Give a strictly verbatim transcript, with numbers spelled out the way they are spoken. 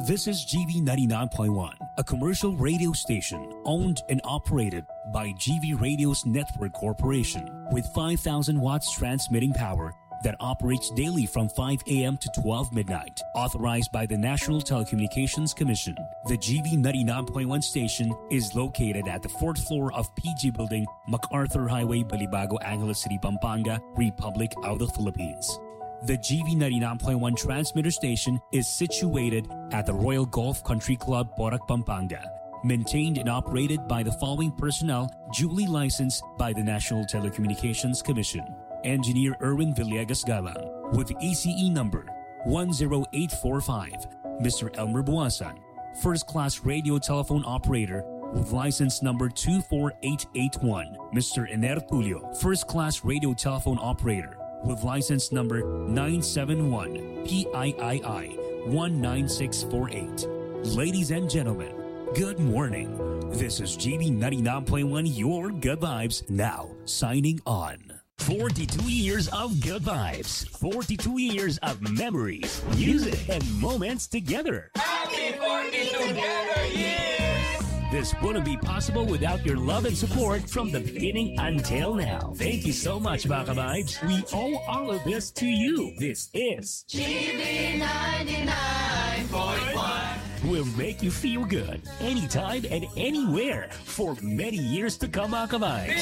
This is G V ninety-nine point one, a commercial radio station owned and operated by G V Radio's Network Corporation with five thousand watts transmitting power that operates daily from five a.m. to twelve midnight, authorized by the National Telecommunications Commission. The G V ninety-nine point one station is located at the fourth floor of P G Building, MacArthur Highway, Balibago, Angeles City, Pampanga, Republic of the Philippines. The G V ninety-nine point one transmitter station is situated at the Royal Golf Country Club, Porac, Pampanga. Maintained and operated by the following personnel duly licensed by the National Telecommunications Commission. Engineer Erwin Villegas Galang with E C E number one zero eight four five. Mister Elmer Buasan, First Class Radio Telephone Operator with license number two four eight eight one. Mister Ener Tulio, First Class Radio Telephone Operator with license number nine seven one P I I I one nine six four eight. Ladies and gentlemen, good morning. This is G V ninety-nine point one, your good vibes, now signing on. forty-two years of good vibes, forty-two years of memories, music, and moments together. Happy forty together years! This wouldn't be possible without your love and support from the beginning until now. Thank you so much, Baka Vibes. We owe all of this to you. This is G V ninety-nine point one. Will make you feel good anytime and anywhere for many years to come, Baka Vibes.